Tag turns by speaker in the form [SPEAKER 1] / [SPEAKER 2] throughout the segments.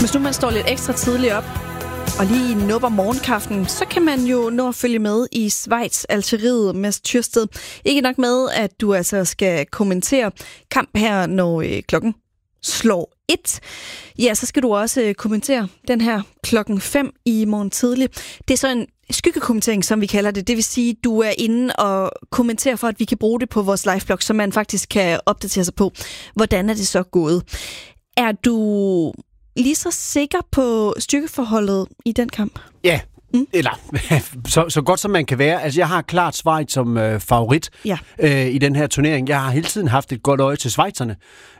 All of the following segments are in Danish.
[SPEAKER 1] Hvis nu man står lidt ekstra tidligt op og lige nupper morgenkaffen, så kan man jo nå at følge med i Schweiz, Algeriet, Mads Thyrsted. Ikke nok med, at du altså skal kommentere kamp her, når klokken slår 1. Ja, så skal du også kommentere den her klokken 5 i morgen tidlig. Det er så en skyggekommentering, som vi kalder det. Det vil sige, du er inde og kommenterer for, at vi kan bruge det på vores liveblog, så man faktisk kan opdatere sig på, hvordan er det så gået. Er du lige så sikker på styrkeforholdet i den kamp?
[SPEAKER 2] Ja, eller så godt som man kan være. Altså, jeg har klart Schweiz som favorit i den her turnering. Jeg har hele tiden haft et godt øje til schweizerne.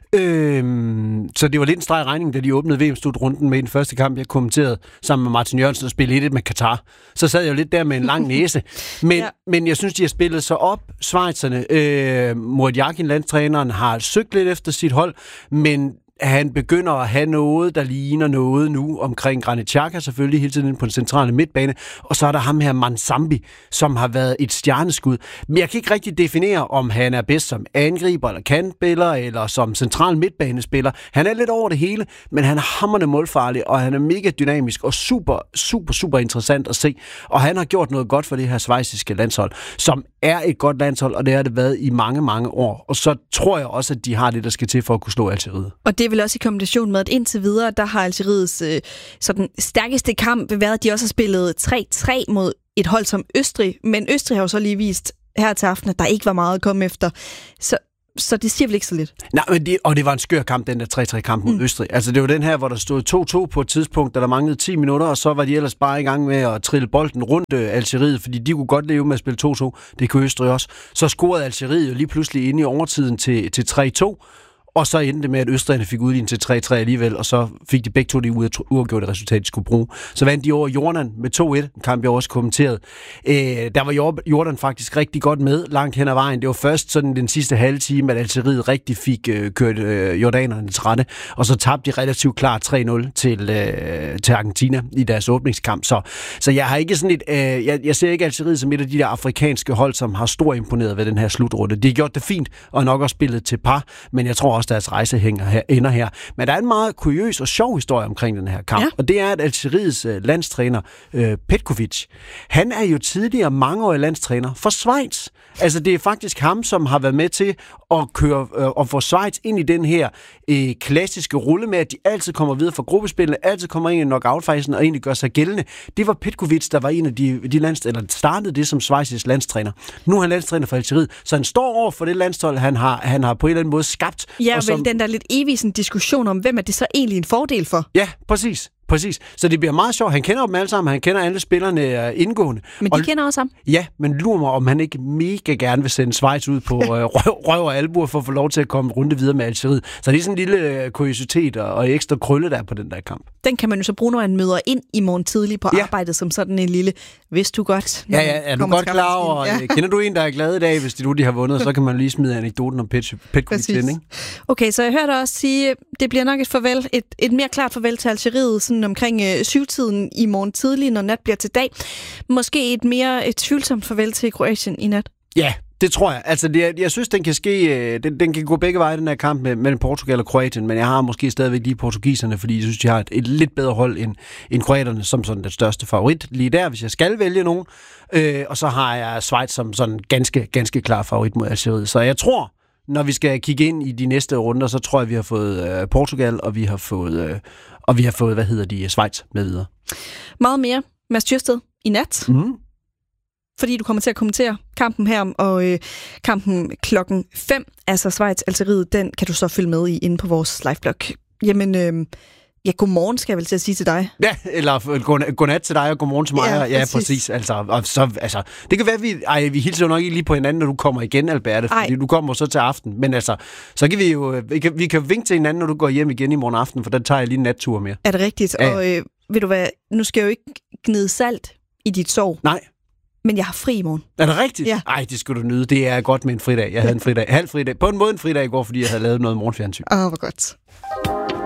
[SPEAKER 2] Så det var lidt en streg regning, da de åbnede VM-slutrunden med den første kamp, jeg kommenterede sammen med Martin Jørgensen og spillede 1 med Katar. Så sad jeg jo lidt der med en lang næse. Men jeg synes, de har spillet sig op, schweizerne. Murat Yakin, landstræneren, har søgt lidt efter sit hold, men han begynder at have noget, der ligner noget nu omkring Granit Xhaka, selvfølgelig hele tiden på den centrale midtbane. Og så er der ham her, Manzambi, som har været et stjerneskud. Men jeg kan ikke rigtig definere, om han er bedst som angriber eller kantspiller, eller som central midtbanespiller. Han er lidt over det hele, men han er hamrende målfarlig, og han er mega dynamisk og super interessant at se. Og han har gjort noget godt for det her schweiziske landshold, som er et godt landshold, og det har det været i mange år. Og så tror jeg også, at de har det, der skal til for at kunne slå Algeriet. Og
[SPEAKER 1] det er vel også i kombination med, at indtil videre, der har Algeriets sådan stærkeste kamp været, at de også har spillet 3-3 mod et hold som Østrig. Men Østrig har jo så lige vist her til aften, at der ikke var meget at komme efter. Så det siger vel ikke så lidt?
[SPEAKER 2] Nej, men det var en skør kamp, den der 3-3-kamp mod Østrig. Altså, det var den her, hvor der stod 2-2 på et tidspunkt, da der manglede 10 minutter, og så var de ellers bare i gang med at trille bolden rundt Algeriet, fordi de kunne godt leve med at spille 2-2. Det kunne Østrig også. Så scorede Algeriet jo lige pludselig ind i overtiden til 3-2. Og så endte det med, at østrigerne fik udlignet til 3-3 alligevel, og så fik de begge to det uafgjorte resultat, de skulle bruge. Så vandt de over Jordan med 2-1, en kamp jeg også kommenteret. Der var Jordan faktisk rigtig godt med langt hen ad vejen. Det var først sådan den sidste halve time, at Algeriet rigtig fik kørt jordanerne til rette, og så tabte de relativt klart 3-0 til Argentina i deres åbningskamp. Så jeg har ikke sådan jeg ser ikke Algeriet som et af de der afrikanske hold, som har stor imponeret ved den her slutrunde. De har gjort det fint, og nok også spillet til par, men jeg tror også, deres rejse ender her. Men der er en meget kuriøs og sjov historie omkring den her kamp, og det er, at Algeriets landstræner Petkovic, han er jo tidligere mangeårig landstræner for Schweiz. Altså, det er faktisk ham, som har været med til at køre og få Schweiz ind i den her klassiske rulle med, at de altid kommer videre fra gruppespillene, altid kommer ind i knockout-fasen og egentlig gør sig gældende. Det var Petkovic, der var en af de eller startede det som Schweiz' landstræner. Nu er han landstræner for Algeriet, så han står over for det landshold, han har på en eller anden måde skabt.
[SPEAKER 1] Ja, og vel den der lidt evige diskussion om, hvem er det så egentlig en fordel for?
[SPEAKER 2] Ja, præcis. Så det bliver meget sjovt. Han kender dem alle sammen. Han kender alle spillerne indgående.
[SPEAKER 1] Men de kender også ham?
[SPEAKER 2] Ja, men lurer mig, om han ikke mega gerne vil sende Schweiz ud på røv og albuer for at få lov til at komme runde videre med Algeriet. Så det er sådan en lille kuriositet og ekstra krølle der på den der kamp.
[SPEAKER 1] Den kan man jo så bruge, når han møder ind i morgen tidlig på arbejdet som sådan en lille, vidste du godt?
[SPEAKER 2] Ja, er du godt klar over? Ja. Kender du en, der er glad i dag, hvis de har vundet, så kan man lige smide anekdoten om Petkovic ind, ikke?
[SPEAKER 1] Okay, så jeg hørte også sige, det bliver nok et farvel, et mere klart farvel til Algeriet, sådan omkring 7-tiden i morgen tidlig, når nat bliver til dag. Måske et tvivlsomt farvel til Kroatien i nat.
[SPEAKER 2] Ja, det tror jeg. Altså, jeg synes, den kan ske. Den kan gå begge veje, den her kamp mellem Portugal og Kroatien, men jeg har måske stadigvæk lige portugiserne, fordi jeg synes, de har et lidt bedre hold end kroaterne, som sådan den største favorit. Lige der, hvis jeg skal vælge nogen. Og så har jeg Schweiz som sådan ganske klar favorit mod Algeriet. Så jeg tror, når vi skal kigge ind i de næste runder, så tror jeg, vi har fået Portugal, og vi har fået Schweiz med videre. Meget mere, Mads Thyrsted, i nat. Fordi du kommer til at kommentere kampen her, og kampen klokken 5, altså Schweiz-Algeriet, den kan du så følge med i inde på vores liveblog. Jamen, godmorgen skal jeg vel til at sige til dig. Ja, eller godnat til dig, og godmorgen til mig. Ja, præcis. Altså, det kan være, vi hilser jo nok ikke lige på hinanden, når du kommer igen, Alberte, fordi du kommer så til aften. Men altså, så kan vi kan vinke til hinanden, når du går hjem igen i morgen aften, for der tager jeg lige en nattur mere.
[SPEAKER 1] Er det rigtigt? Ja. Og ved du hvad, nu skal jeg jo ikke gnide salt i dit sov.
[SPEAKER 2] Nej.
[SPEAKER 1] Men jeg har fri i morgen.
[SPEAKER 2] Er det rigtigt?
[SPEAKER 1] Ja.
[SPEAKER 2] Ej, det skal du nyde. Det er godt med en fridag. Jeg havde en fridag. Halv fridag. På en måde en fridag i går, fordi jeg havde lavet noget morgenfjernsyn.
[SPEAKER 1] Hvor godt.